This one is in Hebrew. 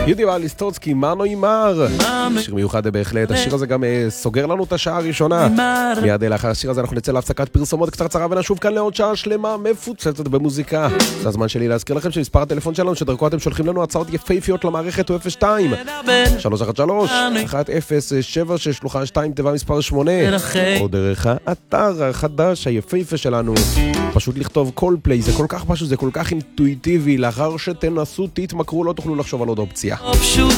יהודי ליסטוצקי, מנו אימר. שיר מיוחד בהחלט. השיר הזה גם סוגר לנו את השעה הראשונה. מיד לאחר השיר הזה אנחנו נצא להפסקת פרסומות קצרצרה ונשוב כאן לעוד שעה שלמה מפוצצת במוזיקה. זה הזמן שלי להזכיר לכם שמספר הטלפון שלנו שדרכו אתם שולחים לנו הצעות יפהפיות למערכת הוא 02 313 1076 שלוחה 2 תיבה מספר 8 או דרך האתר החדש היפהפה שלנו. פשוט לכתוב קולפליי, זה כל כך פשוט, זה כל כך אינטואיטיבי. לאחר שתנסו תתמכרו לא תוכלו לחשוב על עוד אופציה. פשוט